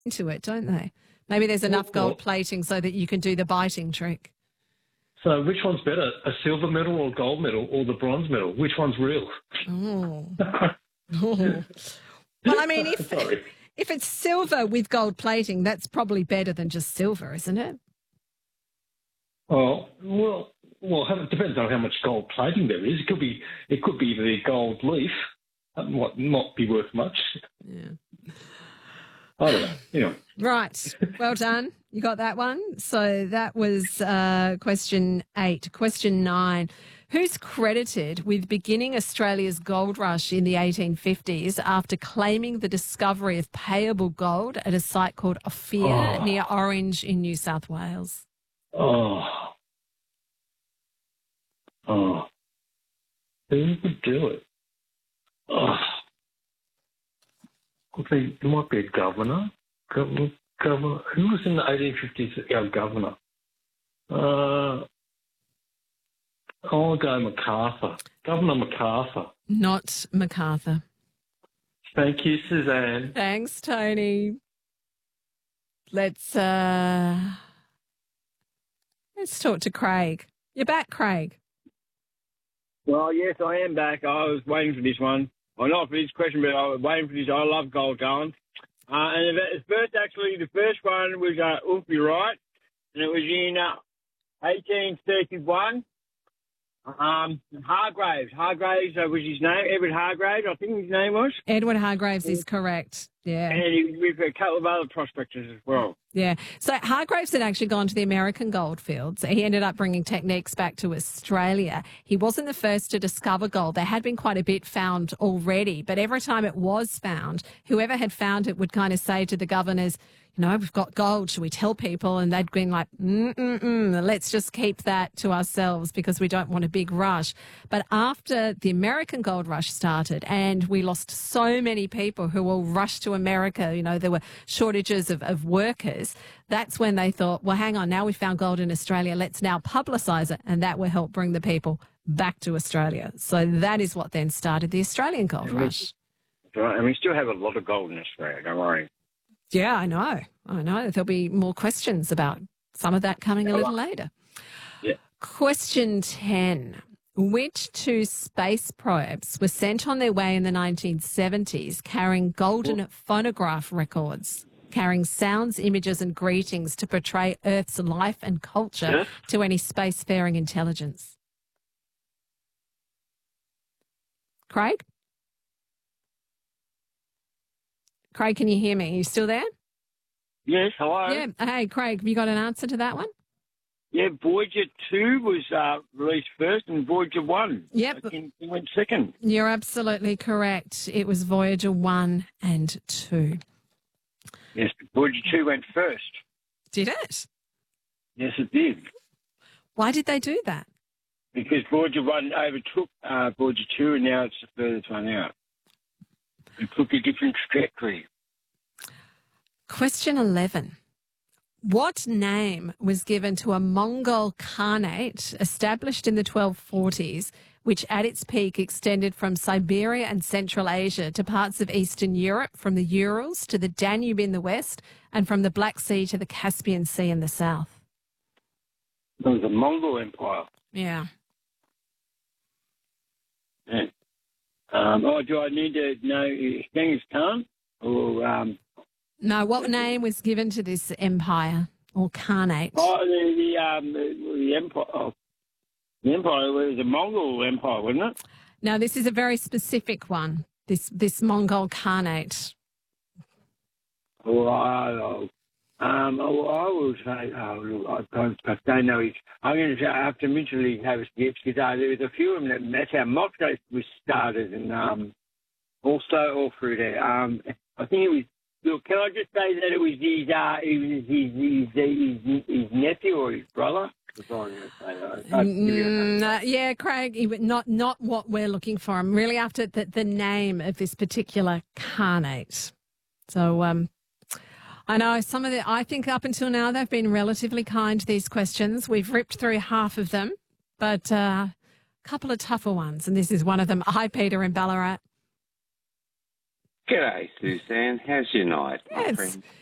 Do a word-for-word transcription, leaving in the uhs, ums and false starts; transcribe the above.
into it, don't they? Maybe there's enough Well, gold plating so that you can do the biting trick. so which one's better, a silver medal or gold medal or the bronze medal? Which one's real? Oh. Oh. Well, I mean, if Sorry. if it's silver with gold plating, that's probably better than just silver, isn't it? Oh, well, well, it depends on how much gold plating there is. It could be, it could be the gold leaf, that might not be worth much. Yeah. I don't know. You know. Right. Well done. You got that one. So that was uh, question eight. Question nine. Who's credited with beginning Australia's gold rush in the eighteen fifties after claiming the discovery of payable gold at a site called Ophir Oh. near Orange in New South Wales? Oh, oh, who would do it? Oh, I think it might be a governor. Governor, governor. Who was in the eighteen fifties? Our governor. Uh, I'll go MacArthur. Governor MacArthur. Not MacArthur. Thank you, Suzanne. Thanks, Tony. Let's uh, let's talk to Craig. You're back, Craig. Well, yes, I am back. I was waiting for this one. Well, not for this question, but I was waiting for this. I love gold going. Uh, and the first, actually, the first one was uh, Ulfie Wright, and it was in uh, eighteen thirty-one. Um, Hargraves. Hargraves uh, was his name. Edward Hargraves, I think his name was. Edward Hargraves is correct. Yeah. And he was with a couple of other prospectors as well. Yeah. So Hargraves had actually gone to the American goldfields. He ended up bringing techniques back to Australia. He wasn't the first to discover gold. There had been quite a bit found already, but every time it was found, whoever had found it would kind of say to the governors, you know, we've got gold, should we tell people? And they'd been like, mm-mm-mm, let's just keep that to ourselves because we don't want a big rush. But after the American gold rush started and we lost so many people who all rushed to America, you know, there were shortages of, of workers, that's when they thought, well, hang on, now we found gold in Australia, let's now publicise it, and that will help bring the people back to Australia. So that is what then started the Australian gold And we- rush. Right, and we still have a lot of gold in Australia, don't worry. Yeah, I know. I know. There'll be more questions about some of that coming a little later. Yeah. Question ten. Which two space probes were sent on their way in the nineteen seventies carrying golden phonograph records, carrying sounds, images and greetings to portray Earth's life and culture Yeah. to any spacefaring intelligence? Craig? Craig, can you hear me? Are you still there? Yes, hello. Yeah. Hey, Craig, have you got an answer to that one? Yeah, Voyager two was uh, released first and Voyager one Yep. It went second. You're absolutely correct. It was Voyager one and two. Yes, Voyager two went first. Did it? Yes, it did. Why did they do that? Because Voyager one overtook uh, Voyager two and now it's the furthest one out. It took a different trajectory. Question eleven. What name was given to a Mongol Khanate established in the twelve forties, which at its peak extended from Siberia and Central Asia to parts of Eastern Europe, from the Urals to the Danube in the west, and from the Black Sea to the Caspian Sea in the south? It was the Mongol Empire. Yeah. Yeah. Um, oh, do I need to know Genghis Khan or... Um, No, what name was given to this empire or Khanate? oh, the, the, um, the, the Empire... Oh, the Empire was a Mongol Empire, wasn't it? Now, this is a very specific one, this this Mongol Khanate. Oh, I, um, oh, I will say, oh, I don't, I don't know. His, I'm going to have to mentally have a skip because uh, there was a few of them that, that's how Moscow was started and um, also all through there. Um, I think it was, look, can I just say that it was his, uh, it was his, his, his, his nephew or his brother? That's all I'm going to say. I- I'd give you a- Mm, uh, yeah, Craig, you- not not what we're looking for. I'm really after the, the name of this particular Khanate. So um, I know some of the, I think up until now they've been relatively kind to these questions. We've ripped through half of them, but uh, a couple of tougher ones, and this is one of them. Hi, Peter in Ballarat. G'day, Suzanne. How's your night, Yeah, my it's, friend?